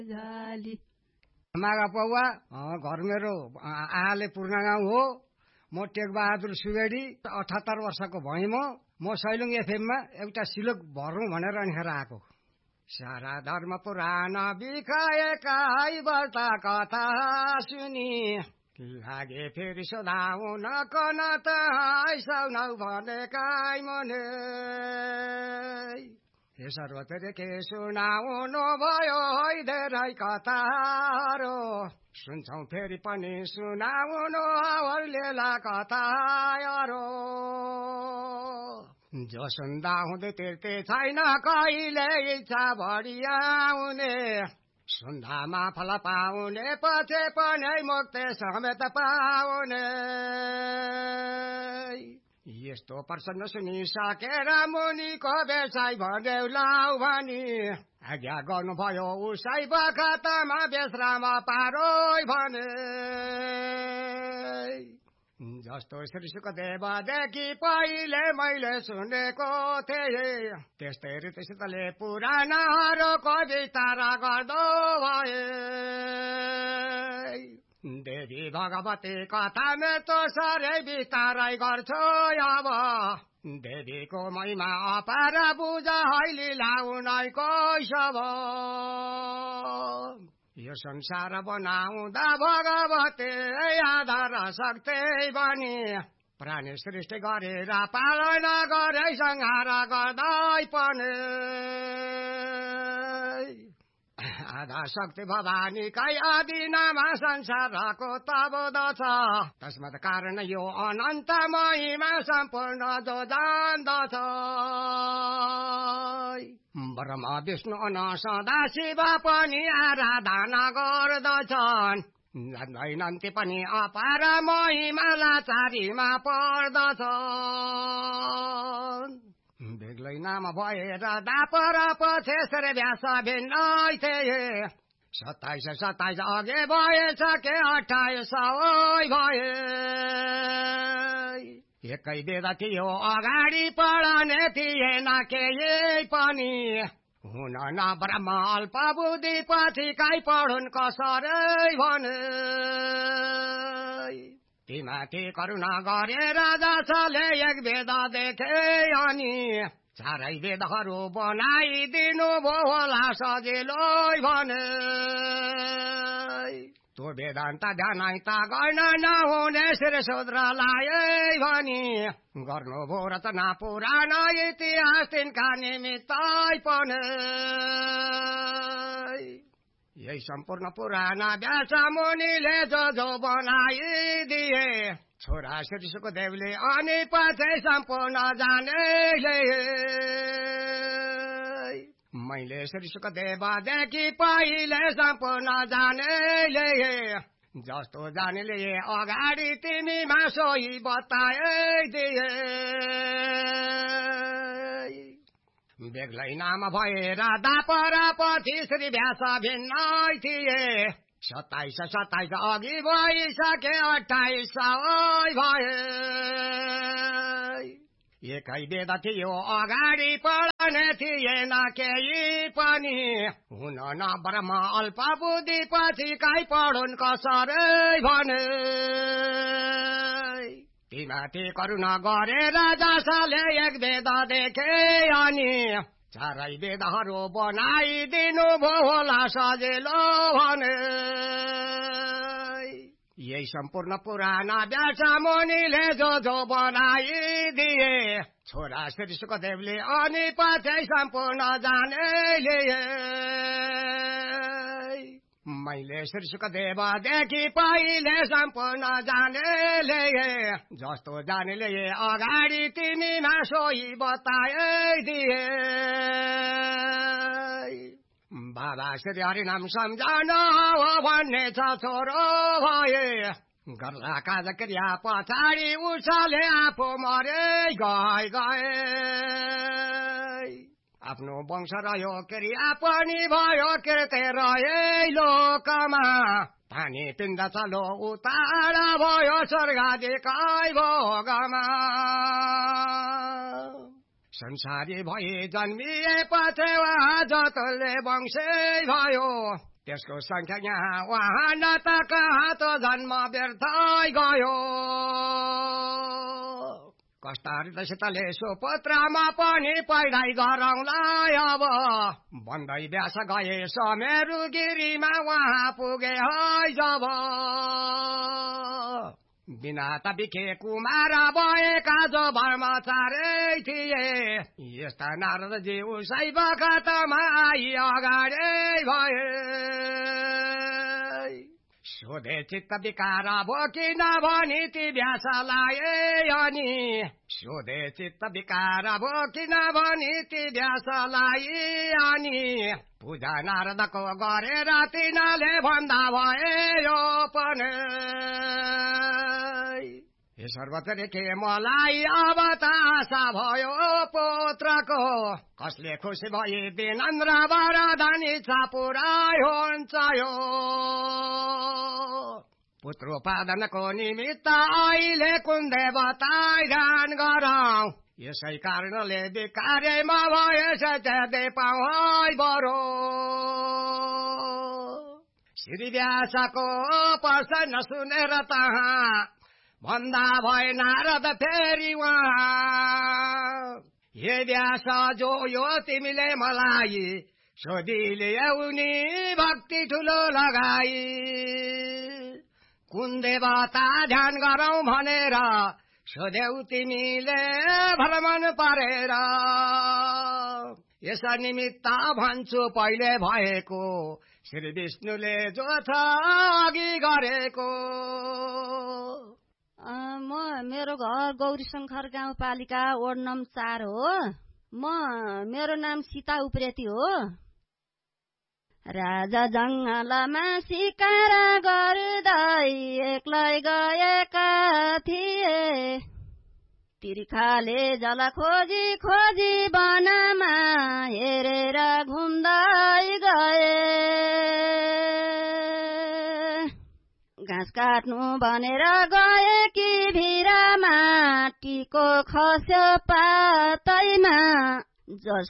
मागा पौवा घर मेरो आले पूर्ण गाउँ हो। म टेकबहादुर सुवेडी 78 वर्षको भएँ। म सैलुङ एफएममा एउटा सिलोक भरौँ भनेर अनिखेर आएको। सारा धर्म पुराण बिखाएका बर्ता कथा सुनि लागे फेरि सोधाउन कन त आइसाउनौ भनेका मने हे सर्वत्र के सुनाउनु भयो है धेरै कथाहरू सुन्छौ फेरि पनि सुनाउनु हौलेला कथाहरू जो सुन्दा हुँदै तिर्ते छैन कहिले इच्छा बढियाउने सुन्दामा फल पाउने पछि पनि मुक्ति समेत पाउने यस्तो प्रसन्न सुनिसकेर मुनिको बेसाई भन्यौ लाउ भनी आज्ञा गर्नुभयो उसै बखतमा बेश्राम पारोइ भने जस्तो श्री सुखदेवदेखि पहिले मैले सुनेको थिएँ त्यस्तै रीतिसितले पुराणहरूको विस्तार गर्दो भए देवी भगवती कथा मेतो साह्रै विस्तारै गर्छु अब देवीको महिमा अपार बुझ हैलीला उनैको सब यो संसार बनाउँदा भगवती आधार शक्ति बनी प्राणी सृष्टि गरेर पालना गरे संहार गर्दै पनि आधा शक्ति भवानीकै अधीनमा संसारको तबोदछ तस्मात् कारण यो अनन्त महिमा सम्पूर्ण जो जान्दछ ब्रह्मा विष्णु सदा शिव पनि आराधना गर्दछन् जान्दैनन् ती पनि अपार महिमा लाचारीमा पर्दछन् बेग्लै नाम भएर दापर पछेसर व्यास भिन्नै थिए 27 अघि भएसके 28 भए एकै वेद थियो अगाडि पढने थिएन केही पनि हुन न ब्रह्म अल्प बुद्धि पछि काई पढुन् कसरै भने तिमाथि करुणा गरेर जसले एक वेद देखे अनि चारै वेदहरू बनाइदिनु भो होला सजिलो भने त्यो वेदान्त ध्यानान्त गर्न नहुने श्री शूद्रलाई भनी गर्नुभयो रचना पुराण इतिहास तिनका निमित्तै पनि यही सम्पूर्ण पुराण व्यास मुनिले जो बनाइदिए छोरा श्री सुखदेवले अनि पछि सम्पूर्ण जानेले मैले श्री सुखदेवदेखि पहिले सम्पूर्ण जानेले जस्तो जानेले अगाडि तिमीमा सोही बताइदिए बेग्लै नाम भएर दापर पछि श्री व्यास भिन्नै थिए 27 अघि भइसके 28 भए एकै वेद थियो अगाडि पढने थिएन केही पनि हुन न ब्रह्म अल्प बुद्धि पछि काई पढुन् कसरै भने तिमाथि करुणा गरेर जसले एक वेद देखे अनि चारै वेदहरू बनाइदिनु भो होला सजिलो भने यही सम्पूर्ण पुराण व्यास मुनिले जो बनाइदिए छोरा श्री सुखदेवले अनि पछि सम्पूर्ण जानेले मैले श्री सुखदेवदेखि पहिले सम्पूर्ण जानेले जस्तो जानेले अगाडि तिमीमा सोही बताइदिए बाबा श्री हरिनाम सम्झन हो भन्ने छ छोरो भए गर्ला काज क्रिया पछाडि उसले आफू मरे गए आफ्नो वंश रह्यो क्रिया पनि भयो कृत्य रहे लोकमा पानी पिण्ड चलो उतार भयो स्वर्गाधिकै भोगमा संसारी भए जन्मिए पछि जतले वंशे भयो त्यसको संख्या यहाँ वहाँ न त कहाँ त जन्म व्यर्थै गयो। कष्टार्जितले सुपुत्रमा पनि पढाइ गराउँलाई अब भन्दै व्यास गए समेरु गिरीमा वहाँ पुगे है जब। बिना त बिखे कुमार भएका जो ब्रह्मचारी थिए यस्ता नारदजी उसै बखतमा आई अगाडि भए। सोधे चित्त विकार भो किन भनी ती व्यासलाई अनि सोधे चित्त विकार भो किन भनी ती व्यासलाई अनि पूजा नारदको गरेर तिनीले भन्दा भए यो पनि सर्वत्र के मलाई अब त आशा भयो पुत्रको कसले खुसी भए विनम्र वरदानी छ पुरै हुन्छ यो। पुत्रोत्पादनको निमित्त अहिले कुन देवतालाई ध्यान गरौँ यसै कारणले विकारेमा भएछ दे पाउँ बरो। श्री व्यासको प्रश्न सुनेर तहाँ भन्दा भए नारद फेरि वहाँ हे व्यास जो यो तिमीले मलाई सोधिल्याउनी भक्ति ठुलो लगाई कुन देवता ध्यान गरौँ भनेर सोध्यौ तिमीले भ्रमण परेर। यस निमित्त भन्छु पहिले भएको श्री विष्णुले जो छ अघि गरेको। मेरो घर गौरी शङ्कर गाउँपालिका वार्ड नम्बर 4 हो। मेरो नाम सीता उप्रेती हो। राजा जङ्गलमा शिकार गर्दै एक्लै गएका थिए तिर्खाले जल खोजी खोजी वनमा हेरेर घुम्दै गए। घाँस काट्नु भनेर गए कि भिरामा टिको खस्यो पातैमा जस